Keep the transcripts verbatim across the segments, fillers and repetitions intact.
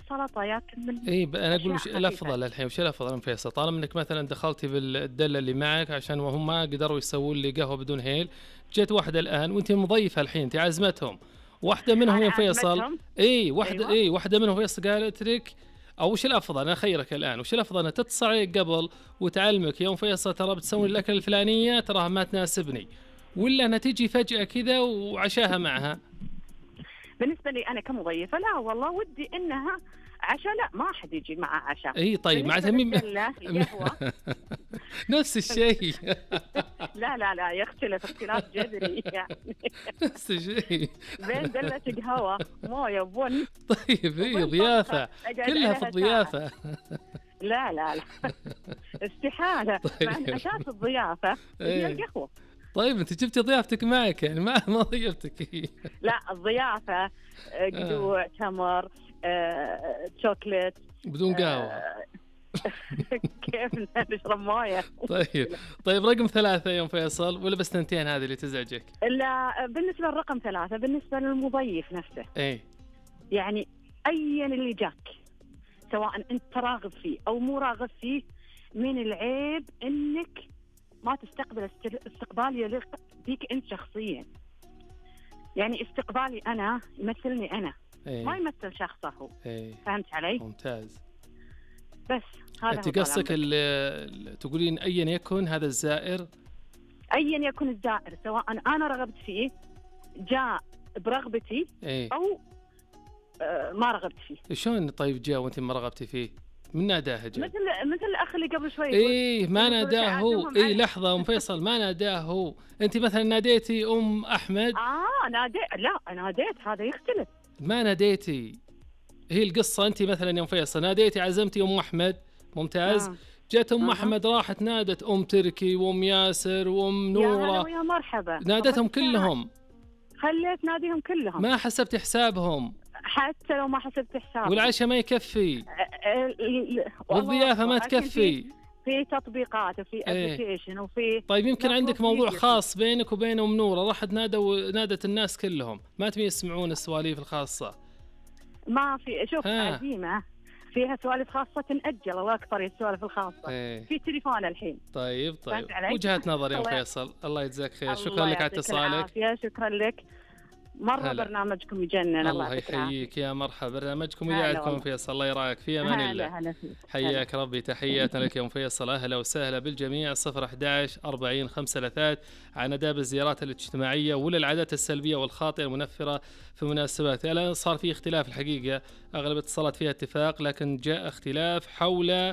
سلطة، ياكل من اي انا اقول أشياء وش خفيفة. الافضل الحين؟ وش الافضل ام فيصل؟ طالما انك مثلا دخلتي بالدله اللي معك عشان وهم ما قدروا يسوون لي قهوه بدون هيل، جت واحده الان وانت مضيفه الحين، انت عازمتهم، واحده منهم أنا يا فيصل، عازمتهم. اي واحده، أيوة. اي واحده منهم فيصل قالت لك، او وش الافضل؟ انا اخيرك الان، وش الافضل؟ انها تتصل عليك قبل وتعلمك يوم فيصل ترى بتسوي الاكل الفلانيه تراها ما تناسبني، ولا انها تجي فجاه كذا وعشاها معها؟ بالنسبة لي أنا كمضيفة، لا والله ودي إنها عشاء، لا ما أحد يجي معه عشاء. اي طيب معناتها بالنسبة مين للدلة القهوة. نفس الشيء. لا لا لا يختلف اختلاف جذري يعني. نفس الشيء. بين دلة قهوة موية وبن طيب هي وبن ضيافة، طبخة أقعد كلها في عليها الضيافة. لا لا لا استحالة. طيب. مع أساس الضيافة هي ايه القهوة. طيب انت جبتي ضيافتك معك يعني، ما ما ضيفتك هي. لا الضيافة آه، قدوع تمر آه، شوكليت بدون قهوة. آه، كيف نشرب موية. طيب طيب رقم ثلاثة يوم فيصل، ولا بس تنتين هذه اللي تزعجك؟ لا بالنسبة للرقم ثلاثة، بالنسبة للمضيف نفسه، ايه يعني أيا اللي جاك سواء أنت راغب فيه أو مو راغب فيه، من العيب أنك ما تستقبل است- استقبال يليق بيك أنت شخصيا. يعني استقبالي أنا يمثلني أنا، ايه ما يمثل شخصه هو. ايه فهمت علي؟ ممتاز. بس هذا انت هو طال قصدك عمرك. ال- ال- تقولين ايا يكن هذا الزائر، أيا يكن الزائر سواء أنا رغبت فيه، جاء برغبتي ايه أو آه، ما رغبت فيه. شلون طيب جاء وانت ما رغبتي فيه؟ من ناداه جاء؟ مثل مثل الأخ اللي قبل شوي يقول ايه ما إنه كل شيء ناداه هو، عازمهم ايه على- لحظة ام فيصل، ما ناداه هو، انت مثلا ناديتي ام احمد، آه ناديت، لا ناديت هذا يختلف. ما ناديتي، هي القصة انت مثلا يوم فيصل ناديتي عزمتي ام احمد، ممتاز، آه. جت ام أها. احمد راحت نادت ام تركي وام ياسر وام يا هلا نورة، ويا مرحبا، نادتهم فقلت كلهم، خليت ناديهم كلهم ما حسبت حسابهم، حتى لو ما حسبت حسابهم. والعشاء ما يكفي، أ- ال- ال- والضيافة ما والله أكيد تكفي. في في تطبيقات وفي ايه ابلكيشن وفي طيب يمكن نطلب عندك موضوع فيديو. خاص بينك وبين ام نورة، راحت نادوا نادت الناس كلهم، ما تبي يسمعون السواليف الخاصة. ما في، شوف ها. عزيمة فيها سوالف خاصة تنأجل، الله أكثر السوالف الخاصة. ايه في تليفون الحين. طيب طيب فهمت علي؟ وجهة نظر يا ام الله- فيصل، الله يجزاك خير، الله شكرا لك على يعطيك اتصالك. العافية، شكرا لك مرة. هلا. برنامجكم يجنن. الله يعطيك العافية. يحييك يا مرحبا، برنامجكم هلا إذاعتكم والله. فيصل، الله يراك، في أمان هلا الله. هلا فيك. حياك ربي، تحياتنا لك يا أم فيصل، أهلا وسهلا بالجميع. صفر أحد عشر أربعين خمسة ثلاثة عن آداب الزيارات الاجتماعية ولا العادات السلبية والخاطئة المنفرة في مناسبات. الآن صار في اختلاف الحقيقة، أغلب الاتصالات فيها اتفاق، لكن جاء اختلاف حول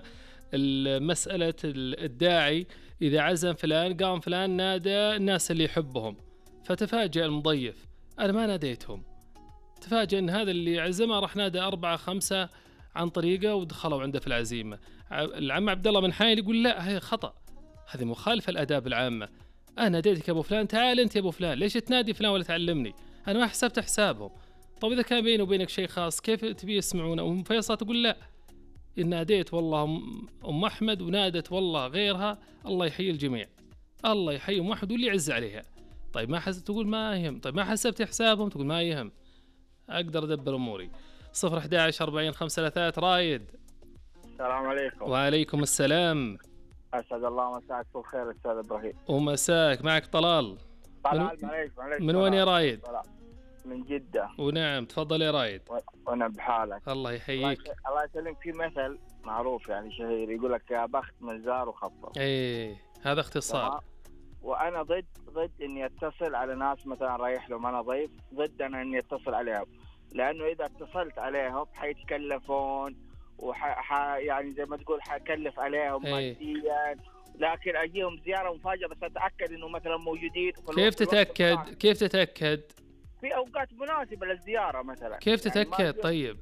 مسألة الداعي إذا عزم فلان قام فلان نادى الناس اللي يحبهم، فتفاجأ المضيف أنا ما ناديتهم، تفاجأ ان هذا اللي عزمه راح نادى أربعة خمسة عن طريقه ودخلوا عنده في العزيمه. العم عبد الله من حايل يقول لا هي خطأ، هذه مخالفه الاداب العامه، انا ناديتك يا ابو فلان، تعال انت يا ابو فلان، ليش تنادي فلان ولا تعلمني؟ انا ما حسبت حسابهم. طيب اذا كان بيني وبينك شيء خاص كيف تبي يسمعونه؟ ام فيصل تقول لا، إن ناديت والله ام احمد ونادت والله غيرها، الله يحيي الجميع، الله يحيي ام احمد واللي يعز عليها. طيب ما حسبت، تقول ما يهم. طيب ما حسبت حسابهم، تقول ما يهم، أقدر أدبر أموري. صفر أحد عشر أربعين خمسة ثلاثة. رايد. السلام عليكم. وعليكم السلام. أسعد الله مساك بالخير أستاذ إبراهيم. ومساك، معك طلال. طلال معليش معليش. من وين يا رايد؟ طلال. من جدة. ونعم تفضل يا رايد. وأنا بحالك. الله يحييك. الله يسلمك. في مثل معروف يعني شهير يقول لك يا بخت من زار وخفر. إيه هذا اختصار. وأنا ضد ضد إني أتصل على ناس مثلا رايح لهم أنا ضيف، ضد أنا إني أتصل عليهم، لأنه إذا اتصلت عليهم حيتكلفون وح يعني زي ما تقول حكلف عليهم ايه. ماديا، لكن أجيهم زيارة مفاجأة بس أتأكد إنه مثلا موجودين. كيف تتأكد؟ كيف تتأكد؟ في أوقات مناسبة للزيارة مثلا. كيف تتأكد؟ يعني طيب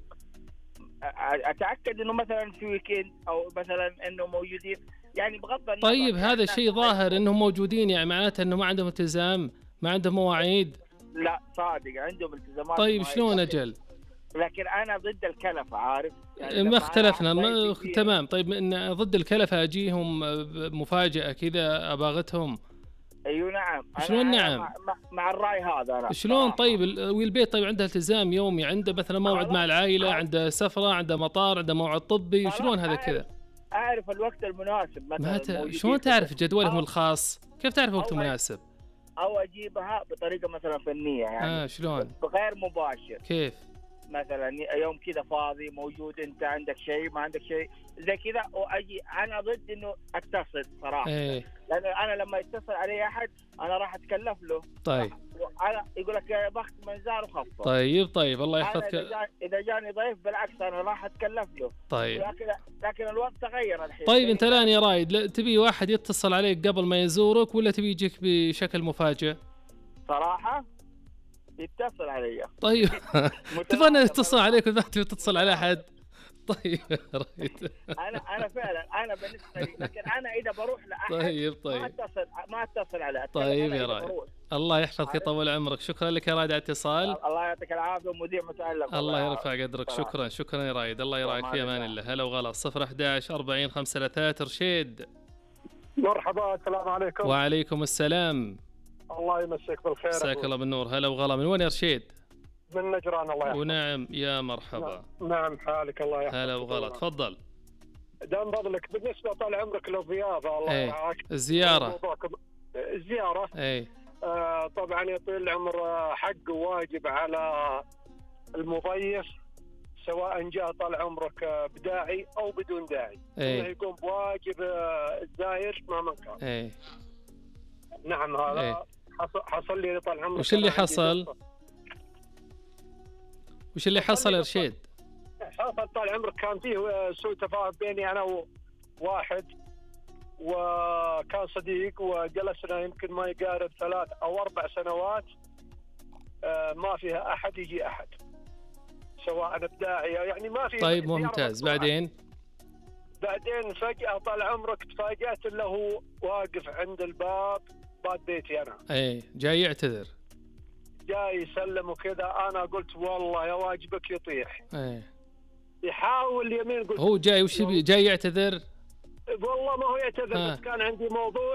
أتأكد إنه مثلا في ويكند أو مثلا إنه موجودين، يعني بغض النظر. طيب هذا شيء ظاهر إنهم موجودين، يعني معناته إنه ما عندهم التزام، ما عندهم مواعيد. لا صادق عندهم التزامات. طيب شلون أجل؟ لكن أنا ضد الكلفة، عارف يعني ما اختلفنا ما... تمام. طيب إن ضد الكلفة أجيهم مفاجأة كذا أباغتهم، ايوه نعم. شلون أنا نعم؟ مع, مع, مع الراي هذا انا. شلون طيب والبيت طيب عنده التزام يومي، عنده مثلا موعد مع العائله، عنده سفره، عنده مطار، عنده موعد طبي، شلون هذا كذا؟ اعرف الوقت المناسب مثلا. ت... شلون تعرف جدولهم الخاص؟ كيف تعرف وقت مناسب؟ او اجيبها بطريقه مثلا فنيه يعني. اه شلون؟ بغير مباشر. كيف؟ مثلا يوم كذا فاضي موجود، انت عندك شيء ما عندك شيء زي كذا، واجي انا ضد انه اتصل صراحه. ايه. لان انا لما يتصل علي احد انا راح اتكلف له. طيب. انا يقول لك يا بخت من زار وخفض. طيب طيب الله يحفظك. اذا جاني, إذا جاني ضيف بالعكس انا راح اتكلف له. طيب. لكن لكن الوقت تغير الحين. طيب انت الان يا رايد تبي واحد يتصل عليك قبل ما يزورك ولا تبي يجيك بشكل مفاجئ؟ صراحه يتصل علي. طيب تبغى نتصل عليك ولا تبي تتصل على احد؟ طيب رايد. انا انا فعلا انا بالنسبه لي، لكن انا اذا بروح لاحد طيب طيب ما اتصل ما اتصل عليه. طيب يا رايد الله يحفظك يطول عمرك، شكرا لك يا رايد على الاتصال. الله يعطيك العافيه ومذيع متألق. الله يرفع قدرك. شكرا شكرا يا رايد، الله يراعيك في امان الله. هلا وغلا. صفر أحد عشر أربعين خمسة ثلاثة. رشيد مرحبا. السلام عليكم. وعليكم السلام. الله يمسك بالخير. مساك الله بالنور. هلا وغلا. من وين يا رشيد؟ من نجران. الله يحفظك. ونعم يا مرحبا. نعم حالك. الله يحفظك. هلا وغلا. تفضل. دام فضلك بالنسبه طال عمرك للضيافه الله يرعاك. الزياره. الزياره. اي. آه طبعا يطول العمر حق وواجب على المضيف سواء جاء طال عمرك بداعي او بدون داعي. انه يقوم بواجب الزاير مهما كان. اي. نعم هذا ايه. حصل, حصل لي طال عمرك. وش اللي حصل؟ وش اللي حصل يا رشيد؟ حصل طال عمرك كان فيه سوء تفاهم بيني انا وواحد، وكان صديق وجلسنا يمكن ما يقارب ثلاث او اربع سنوات ما فيها احد يجي احد سواء بداعي يعني ما في. طيب ممتاز. بعدين بعدين فجأة طال عمرك تفاجأت انه هو واقف عند الباب باب بيتي انا. اي جاي يعتذر. جاي يسلم وكذا. انا قلت والله يا واجبك يطيح. اي. يحاول يمين. قلت هو جاي وش جاي يعتذر؟ والله ما هو يعتذر آه. بس كان عندي موضوع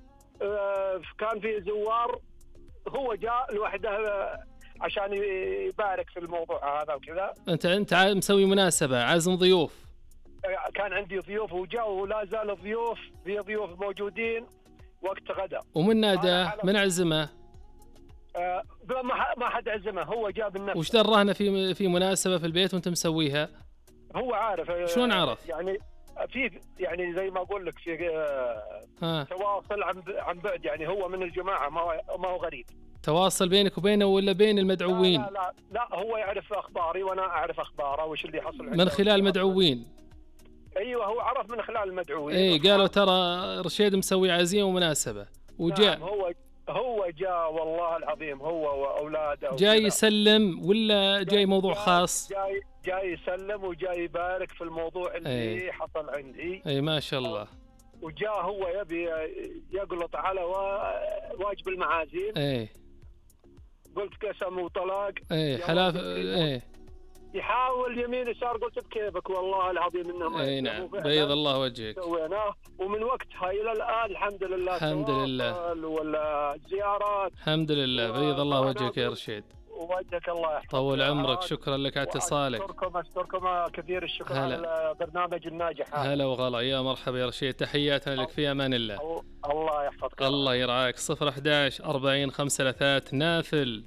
آه كان في زوار هو جاء لوحده آه عشان يبارك في الموضوع هذا وكذا. انت انت مسوي مناسبة عزم ضيوف؟ آه كان عندي ضيوف وجاء ولا زال ضيوف في ضيوف موجودين وقت غدا. ومن نادى من عزمه؟ آه ما ما حد عزمه هو جاب النفس. وش دراهنا في في مناسبة في البيت وانت مسويها؟ هو عارف. آه شلون عرف؟ يعني في يعني زي ما اقول لك في آه تواصل عن عن بعد يعني هو من الجماعة ما هو ما هو غريب. تواصل بينك وبينه ولا بين المدعوين؟ لا لا لا, لا هو يعرف اخباري وانا اعرف اخباره وش اللي حصل من خلال المدعوين. ايوه هو عرف من خلال المدعوين. اي قالوا ترى رشيد مسوي عزيمه ومناسبه وجاء. نعم هو هو جاء والله العظيم هو واولاده. جاي يسلم ولا جاي موضوع خاص؟ جاي جاي يسلم وجاي يبارك في الموضوع اللي أي. حصل عندي. اي ما شاء الله. وجاء هو يبي يقلط على واجب المعازيم. اي. قلت قسم وطلاق. اي حلاف. اي يحاول يمين يسار. قلت بكيفك والله العظيم انه ما. اي نعم بيض الله وجهك. سويناه ومن وقتها الى الان الحمد لله. الحمد لله. ولا زيارات. الحمد لله بيض الله وجهك يا رشيد. وجهك الله يحفظك. طول عمرك. شكرا لك على اتصالك. اشكركم اشكركم كثير الشكر على البرنامج الناجح. هلا وغلا. يا مرحبا يا رشيد. تحياتنا لك في امان الله. الله يحفظك. الله يرعاك. صفر أحد عشر أربعين خمسة ثلاثة. نافل.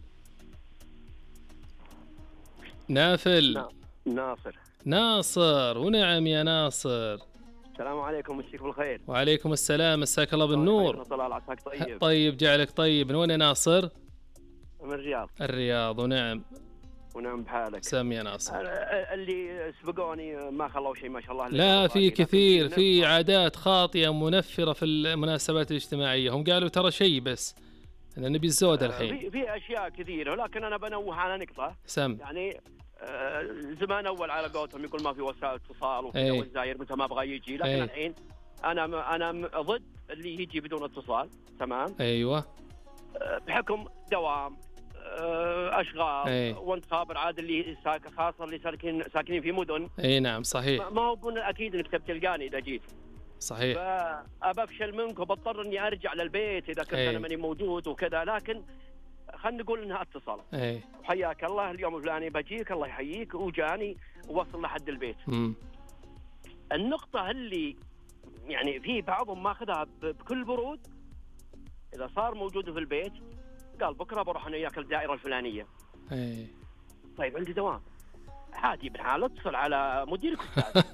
نافل. ناصر. ناصر. ونعم يا ناصر. السلام عليكم. مسيك بالخير. وعليكم السلام. مساك الله بالنور. طلال عساك طيب. طيب جعلك طيب. من وين يا ناصر؟ من الرياض. الرياض. ونعم. ونعم بحالك. سم يا ناصر. اللي سبقوني ما خلوا شيء ما شاء الله. لا في كثير في عادات خاطئة منفرة في المناسبات الاجتماعية. هم قالوا ترى شيء بس أنا نبي الزود الحين. في في أشياء كثيرة لكن أنا بنوه على نقطة. سم. يعني آه زمان أول على قولتهم يقول ما في وسائل اتصال وكذا والزاير متى ما بغى يجي. لكن أي. الحين أنا أنا ضد اللي يجي بدون اتصال. تمام. أيوة. آه بحكم دوام اشغال. أي. وانت خابر عاد اللي خاصه اللي ساكنين ساكنين في مدن. اي نعم صحيح. ما هو قلنا اكيد انك تلقاني اذا جيت. صحيح. فابى افشل منك وبضطر اني ارجع للبيت اذا كنت أي. انا ماني موجود وكذا، لكن خلينا نقول انها اتصال. اي وحياك الله اليوم الفلاني بجيك، الله يحييك، وجاني ووصل لحد البيت. امم النقطة اللي يعني في بعضهم ماخذها بكل برود، إذا صار موجود في البيت قال بكرة بروح أنا وياك الدائرة الفلانية. اي طيب عندي دوام عادي، بالحال اتصل على مديرك أستاذ.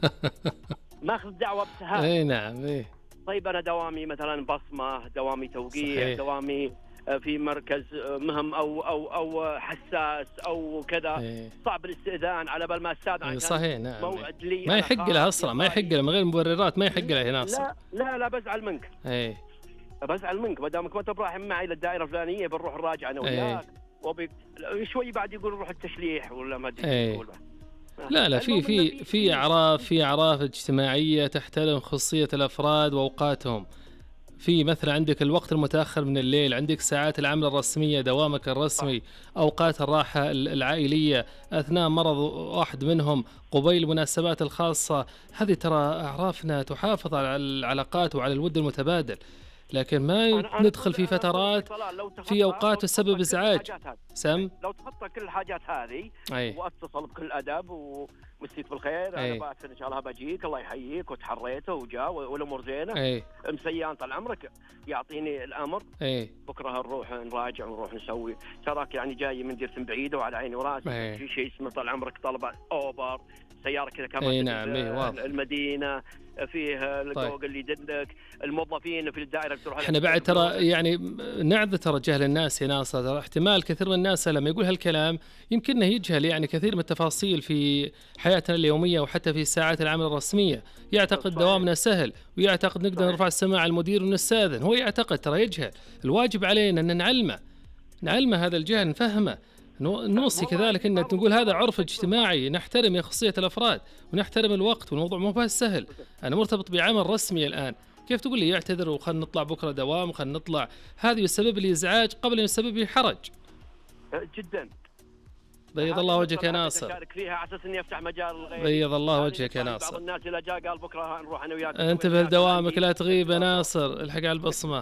ماخذ دعوة بسهالة. اي نعم. اي طيب أنا دوامي مثلا بصمة، دوامي توقيع، صحيح. دوامي في مركز مهم او او او حساس او كذا. اي صعب الاستئذان على بال ما استاذن عشان صحيح. نعم. موعد لي ما يحق له اصلا، ما يحق له من غير مبررات، ما يحق له هنا اصلا. لا لا لا بزعل منك. اي بزعل منك ما دامك ما انت برايح معي للدائره الفلانيه، بنروح نراجع انا وياك. وبي شوي بعد يقول نروح التشليح ولا ما ادري ايش. لا لا في في في اعراف في اعراف اجتماعيه تحترم خصوصيه الافراد واوقاتهم. في مثلا عندك الوقت المتاخر من الليل، عندك ساعات العمل الرسميه، دوامك الرسمي، اوقات الراحه العائليه اثناء مرض واحد منهم، قبيل المناسبات الخاصه. هذه ترى اعرافنا تحافظ على العلاقات وعلى الود المتبادل، لكن ما ندخل في فترات في اوقات تسبب ازعاج. سم لو تخطى كل الحاجات هذه أي. واتصل بكل ادب ومسيك بالخير، أي. انا باكر ان شاء الله بجيك، الله يحييك، وتحريته وجاء والامور زينه. اي مسيان طال عمرك يعطيني الامر. اي بكره نروح نراجع ونروح نسوي، تراك يعني جاي من ديرة بعيده وعلى عيني وراسي. في شيء اسمه طال عمرك طلبه اوبر، سياره كذا كمان. اي نعم. اي واضح. المدينه فيه الجوجل اللي يدلك، الموظفين في الدائره بتروح. احنا بعد ترى يعني نعذر ترى جهل الناس يا ناصر، ترى احتمال كثير من الناس لما يقول هالكلام يمكنه يجهل يعني كثير من التفاصيل في حياتنا اليوميه وحتى في ساعات العمل الرسميه. يعتقد دوامنا سهل ويعتقد نقدر نرفع السماعه على المدير ونستاذن، هو يعتقد ترى يجهل. الواجب علينا ان نعلمه نعلمه هذا الجهل، نفهمه، نوصي كذلك ان نقول هذا عرف اجتماعي، نحترم خصوصيه الافراد ونحترم الوقت، والموضوع مو بس سهل. انا مرتبط بعمل رسمي الان، كيف تقول لي يعتذر وخلنا نطلع بكره دوام وخلنا نطلع؟ هذا يسبب لي ازعاج قبل ان يسبب لي حرج. جدا. بيض الله وجهك يا ناصر. اشارك فيها على اساس اني افتح مجال. بيض الله وجهك يا ناصر. بعض الناس اذا جاء قال بكره نروح انا وياك. انتبه لدوامك لا تغيب يا ناصر، الحق على البصمه.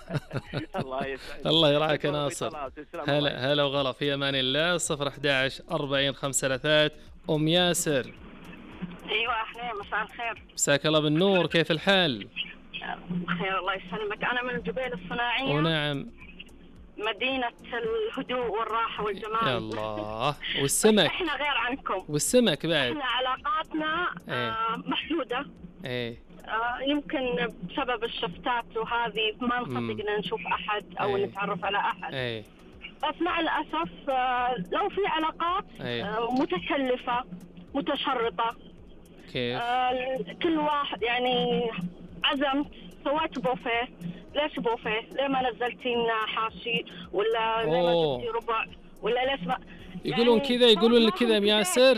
الله يسعدك. الله يرعاك يا ناصر. هلا هلا وغلا، في امان الله. صفر أحد عشر أربعين خمسة ثلاثة. ام ياسر. ايوه اهلين، مساء الخير. مساك الله بالنور، كيف الحال؟ بخير الله يسلمك. انا من الجبيل الصناعيه. ونعم. مدينه الهدوء والراحه والجمال. يا الله. والسمك. احنا غير عنكم. والسمك بعد. احنا علاقاتنا ايه. آه محدوده. ايه. آه يمكن بسبب الشفتات وهذه ما نصدق نشوف احد او ايه. نتعرف على احد. ايه. بس مع الاسف آه لو في علاقات ايه. آه متكلفه متشرطه. كيف؟ آه كل واحد يعني عزمت سويت بوفيه، ليش بوفيه؟ ليه ما نزلتي لنا حاشي؟ ولا ليه ما جبتي ربع؟ ولا ليش ما يقولون يعني كذا، يقولون لك كذا يا ياسر.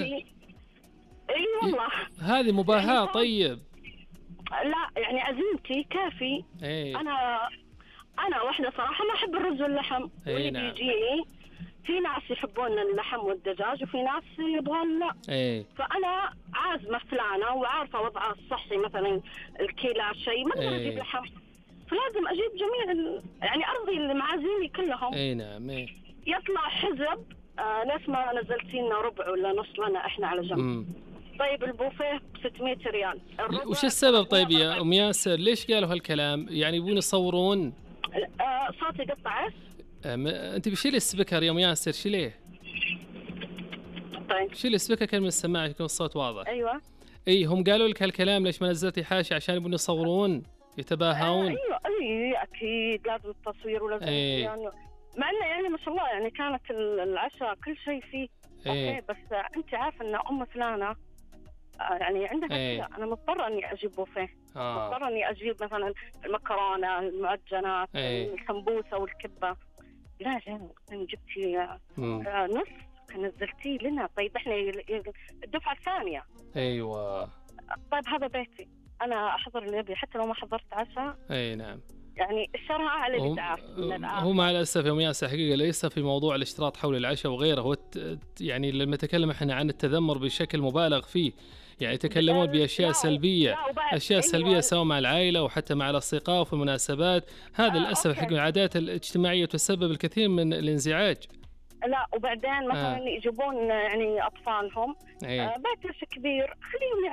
اي والله هذه مباهاة. يعني طيب لا يعني عزيمتي كافي. ايه. انا انا واحده صراحه ما احب الرز واللحم. ايه واللي نعم. بيجيني في ناس يحبون اللحم والدجاج وفي ناس يبغون لا. ايه. فانا عازمه فلانه وعارفه وضعها الصحي، مثلا الكيلة شيء ما اقدر ايه. اجيب لحم، فلازم اجيب جميع ال... يعني ارضي المعازيمي كلهم. اي نعم. ايه. يطلع حزب آه ليش ما نزلتي لنا ربع ولا نص لنا احنا على جنب. مم. طيب البوفيه ب ستمية ريال. وش السبب طيب يا ام ياسر؟ ليش قالوا هالكلام؟ يعني يبون يصورون؟ آه صوتي قطع. انت بشيل السبيكر يا ام ياسر، شيليه. طيب شيل السبيكر كان من السماعه يكون الصوت واضح. ايوه. اي هم قالوا لك هالكلام ليش ما نزلتي حاشي؟ عشان يبون يصورون يتباهون. آه ايوه اي اكيد لازم التصوير ولازم أيه. يعني مع انه يعني ما شاء الله يعني كانت العشاء كل شيء فيه. أيه. اوكي بس انت عارفه ان ام فلانه يعني عندها أيه. كذا، انا مضطره اني اجيب بوفيه. آه. مضطره اني اجيب مثلا المكرونه، المعجنات، أيه. السمبوسه والكبه. لا لا جبتي آه نص نزلتي لنا. طيب احنا الدفعه الثانيه. ايوه. طيب هذا بيتي، انا احضر اللي ابي حتى لو ما حضرت عشاء. اي نعم. يعني الشرع على الادعاء. هو مع الاسف يا ام ياسر حقيقه ليس في موضوع الاشتراط حول العشاء وغيره، هو يعني لما نتكلم احنا عن التذمر بشكل مبالغ فيه، يعني يتكلمون بأشياء سلبية، أشياء سلبية أيوة. سواء مع العائلة وحتى مع الأصدقاء وفي المناسبات. هذا آه للأسف حق العادات الاجتماعية تسبب الكثير من الانزعاج. لا وبعدين مثلا آه. يجيبون يعني اطفالهم أيه. آه بيت كبير خليهم